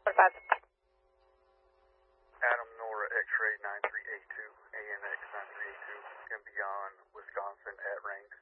5. Adam Nora X-ray 9382, ANX 9382, and beyond Wisconsin at range.